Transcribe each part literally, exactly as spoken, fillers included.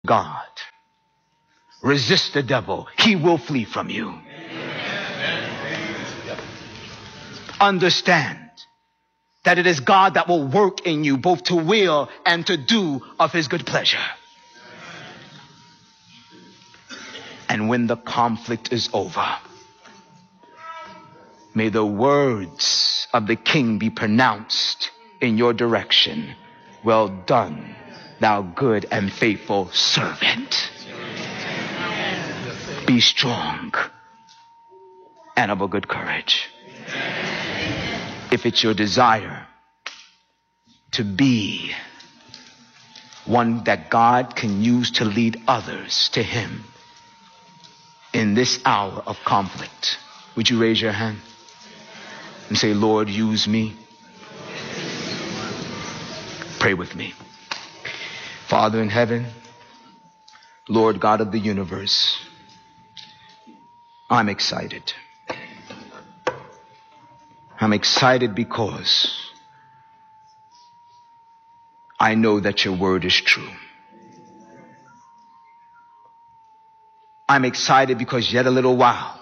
God. Resist the devil. He will flee from you. Understand that it is God that will work in you both to will and to do of his good pleasure. And when the conflict is over, may the words of the King be pronounced in your direction. Well done, thou good and faithful servant. Be strong and of a good courage. If it's your desire to be one that God can use to lead others to him in this hour of conflict, would you raise your hand and say, Lord, use me? Pray with me. Father in heaven, Lord God of the universe, I'm excited. I'm excited because I know that your word is true. I'm excited because yet a little while,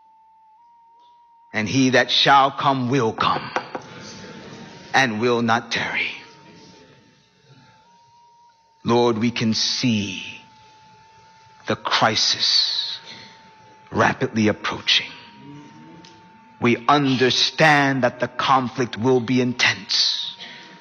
and he that shall come will come and will not tarry. Lord, we can see the crisis rapidly approaching. We understand that the conflict will be intense.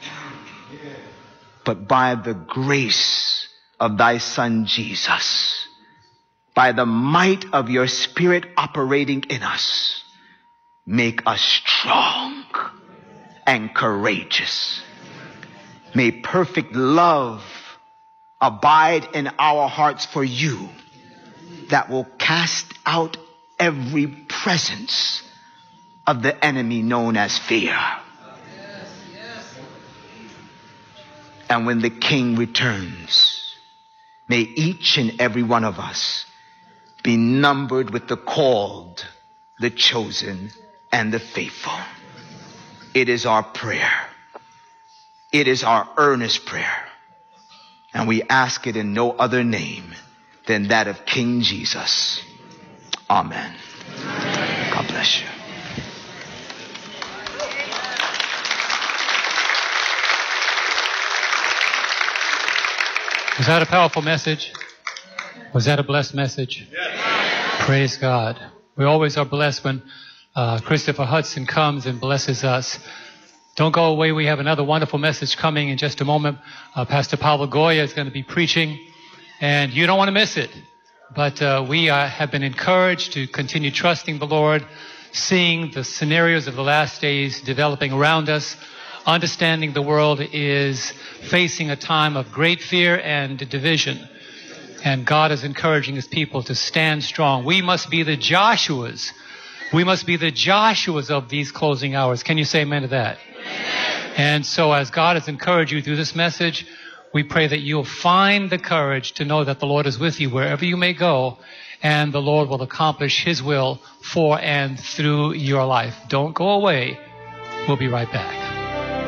But by the grace of thy Son Jesus, by the might of your Spirit operating in us, make us strong and courageous. May perfect love abide in our hearts for you, that will cast out every presence of the enemy known as fear. And when the King returns, may each and every one of us be numbered with the called, the chosen, and the faithful. It is our prayer. It is our earnest prayer. And we ask it in no other name than that of King Jesus. Amen. God bless you. Was that a powerful message? Was that a blessed message? Yes. Praise God. We always are blessed when uh, Christopher Hudson comes and blesses us. Don't go away. We have another wonderful message coming in just a moment. Uh, Pastor Pablo Goya is going to be preaching, and you don't want to miss it. But uh, we uh, have been encouraged to continue trusting the Lord, seeing the scenarios of the last days developing around us, understanding the world is facing a time of great fear and division. And God is encouraging his people to stand strong. We must be the Joshuas. We must be the Joshuas of these closing hours. Can you say amen to that? Amen. And so as God has encouraged you through this message, we pray that you'll find the courage to know that the Lord is with you wherever you may go, and the Lord will accomplish his will for and through your life. Don't go away. We'll be right back.